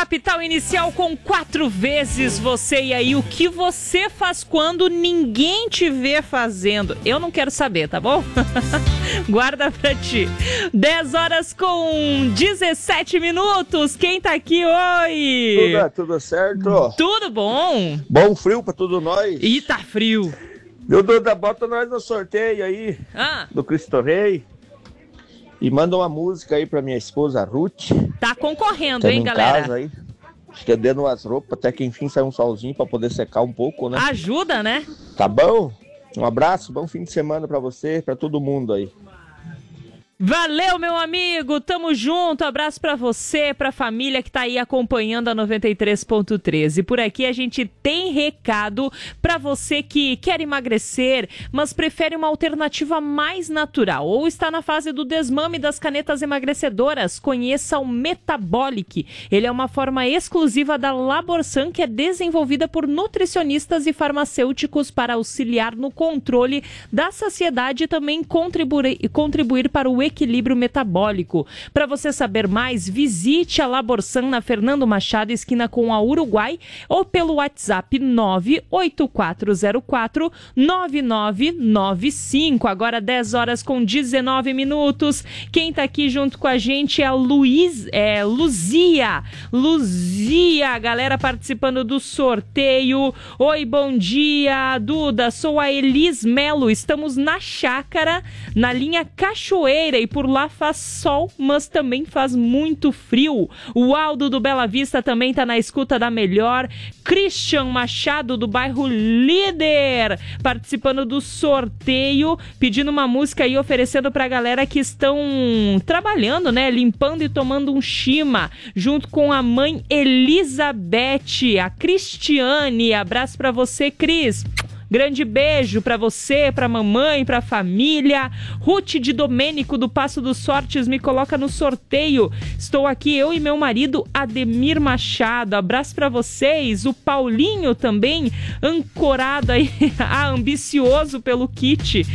Capital Inicial com 4 vezes você. E aí, o que você faz quando ninguém te vê fazendo? Eu não quero saber, tá bom? Guarda pra ti. 10 horas com 17 minutos. Quem tá aqui? Oi! Tudo certo? Tudo bom? Bom frio pra todos nós. Ih, tá frio. Meu Duda, bota nós no sorteio aí do Cristo Rei. E manda uma música aí pra minha esposa, Ruth. Tá concorrendo, hein, galera? Casa aí. Estendendo umas roupas, até que enfim sai um solzinho pra poder secar um pouco, né? Ajuda, né? Tá bom? Um abraço, bom fim de semana pra você, pra todo mundo aí. Valeu, meu amigo, tamo junto, abraço pra você, pra família que tá aí acompanhando a 93.3. E por aqui a gente tem recado pra você que quer emagrecer, mas prefere uma alternativa mais natural ou está na fase do desmame das canetas emagrecedoras. Conheça o Metabolic. Ele é uma forma exclusiva da Laborsan, que é desenvolvida por nutricionistas e farmacêuticos para auxiliar no controle da saciedade e também contribuir para o equilíbrio metabólico. Para você saber mais, visite a Laborsan na Fernando Machado, esquina com a Uruguai, ou pelo WhatsApp 98404-9995. Agora 10 horas com 19 minutos. Quem tá aqui junto com a gente é a Luzia. Luzia, galera participando do sorteio. Oi, bom dia, Duda. Sou a Elis Melo. Estamos na chácara, na linha Cachoeira, e por lá faz sol, mas também faz muito frio. O Aldo do Bela Vista também tá na escuta da melhor. Christian Machado do bairro Líder participando do sorteio, pedindo uma música aí, oferecendo pra galera que estão trabalhando, né, limpando e tomando um chima, junto com a mãe Elizabeth, a Cristiane. Abraço pra você, Cris. Grande beijo pra você, pra mamãe, pra família. Ruth de Domênico do Passo dos Sortes me coloca no sorteio. Estou aqui, eu e meu marido Ademir Machado. Abraço pra vocês. O Paulinho também, ancorado aí, ambicioso pelo kit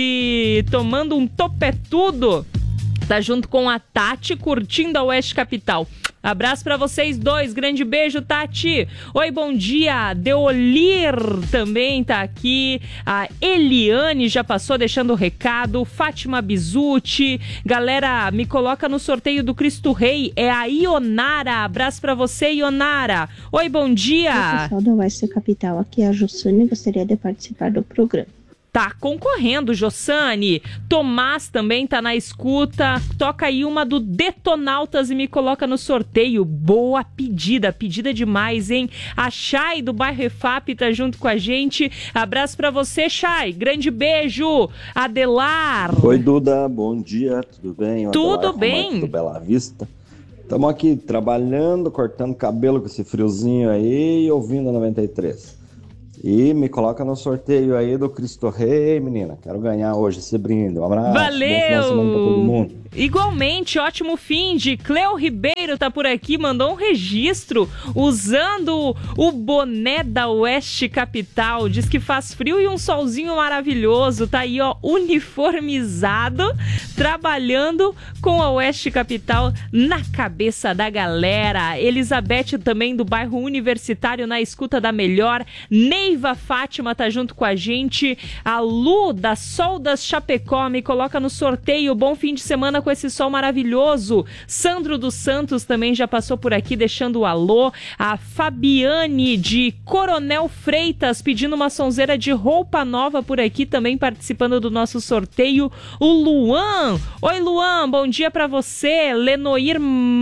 e tomando um topetudo. Tá junto com a Tati, curtindo a Oeste Capital. Abraço pra vocês dois, grande beijo, Tati. Oi, bom dia. Deolir também tá aqui. A Eliane já passou deixando o recado. Fátima Bizuti. Galera, me coloca no sorteio do Cristo Rei. É a Ionara. Abraço pra você, Ionara. Oi, bom dia. Oi, pessoal da Oeste Capital. Aqui é a Jussane. Gostaria de participar do programa. Tá concorrendo, Jossane. Tomás também tá na escuta. Toca aí uma do Detonautas e me coloca no sorteio. Boa pedida, pedida demais, hein? A Chay do bairro EFAP tá junto com a gente. Abraço pra você, Chay. Grande beijo. Adelar. Oi, Duda. Bom dia, tudo bem? Tudo Adelar, bem. do Bela Vista. Estamos aqui trabalhando, cortando cabelo com esse friozinho aí e ouvindo a 93. E me coloca no sorteio aí do Cristo Rei, menina. Quero ganhar hoje esse brinde. Um abraço. Valeu! Bom final de semana pra todo mundo. Igualmente, ótimo fim de Cleo Ribeiro tá por aqui, mandou um registro usando o boné da Oeste Capital. Diz que faz frio e um solzinho maravilhoso. Tá aí, ó, uniformizado, trabalhando com a Oeste Capital na cabeça da galera. Elizabeth também do bairro Universitário na escuta da melhor. Neiva Fátima tá junto com a gente. A Lu da Soldas Chapecó me coloca no sorteio. Bom fim de semana com esse sol maravilhoso. Sandro dos Santos também já passou por aqui deixando o alô. A Fabiane de Coronel Freitas pedindo uma sonzeira de roupa nova por aqui também participando do nosso sorteio. O Luan. Oi, Luan, bom dia pra você. Lenoir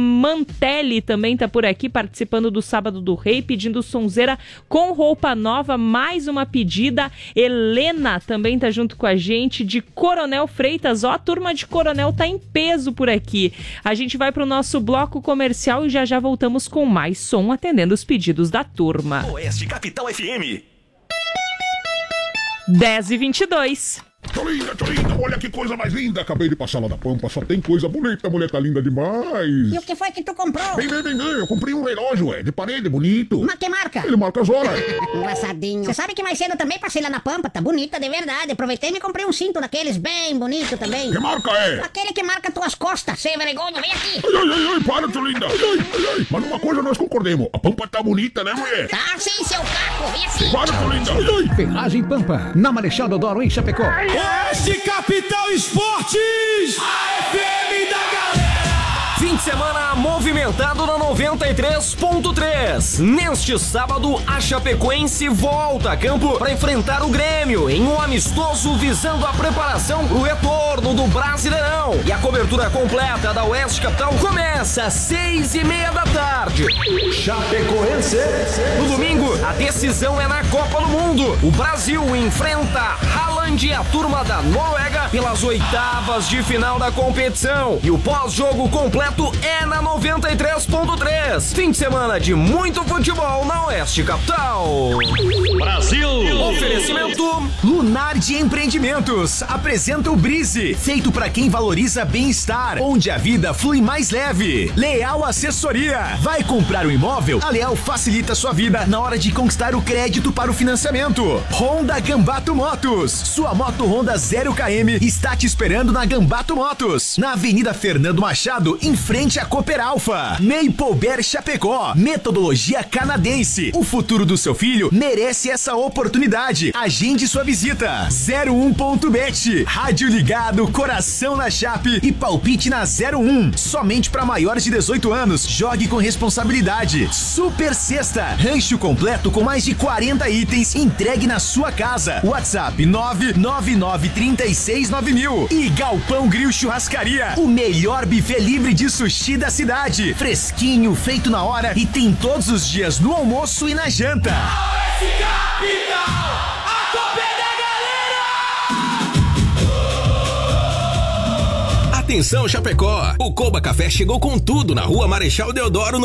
Mantelli também tá por aqui participando do Sábado do Rei pedindo sonzeira com roupa nova. Mais uma pedida. Helena também tá junto com a gente de Coronel Freitas. Ó, a turma de Coronel tá em peso por aqui. A gente vai pro nosso bloco comercial e já voltamos com mais som atendendo os pedidos da turma. Oeste Capital FM. 10h22. Tcholinda, olha que coisa mais linda. Acabei de passar lá na Pampa, só tem coisa bonita, mulher tá linda demais. E o que foi que tu comprou? Vem, eu comprei um relógio, de parede, bonito. Mas que marca? Ele marca as horas. Engraçadinho. Você sabe que mais cedo eu também passei lá na Pampa, tá bonita de verdade. Aproveitei e me comprei um cinto daqueles bem bonito também. Que marca é? Aquele que marca tuas costas, sem vergonha, vem aqui. Ai, para, Tcholinda. Ai. Mas uma coisa nós concordemos, a Pampa tá bonita, né, mulher? Tá sim, seu caco, vem aqui. Para, Tcholinda. Ferragem Pampa, na Marechal Deodoro, em Chapecó. Oeste Capital Esportes, a FM da galera. Fim de semana movimentado na 93.3. Neste sábado, a Chapecoense volta a campo para enfrentar o Grêmio em um amistoso visando a preparação para o retorno do Brasileirão. E a cobertura completa da Oeste Capital começa às 6:30 da tarde. Chapecoense. No domingo, a decisão é na Copa do Mundo. O Brasil enfrenta Haaland e a turma da Noruega pelas oitavas de final da competição. E o pós-jogo completo é na 93.3. Fim de semana de muito futebol na Oeste Capital. Brasil. Oferecimento Lunardi Empreendimentos apresenta o Brise, feito para quem valoriza bem-estar, onde a vida flui mais leve. Leal Assessoria. Vai comprar um imóvel? A Leal facilita sua vida na hora de conquistar o crédito para o financiamento. Honda Gambato Motos. Sua moto Honda 0 km está te esperando na Gambato Motos, na Avenida Fernando Machado, em frente à Cooper Alfa. Maple Bear Chapecó. Metodologia canadense. O futuro do seu filho merece essa oportunidade. Agende sua visita. 01.bet. Rádio ligado, coração na Chape e palpite na 01. Somente para maiores de 18 anos. Jogue com responsabilidade. Super Sexta. Rancho completo com mais de 40 itens entregue na sua casa. WhatsApp 999369000. E Galpão Grill Churrascaria. O melhor buffet livre de sushi da cidade. Fresquinho, feito na hora e tem todos os dias no almoço e na janta. Oeste Capital, a Copa da galera. Atenção, Chapecó! O Coba Café chegou com tudo na Rua Marechal Deodoro,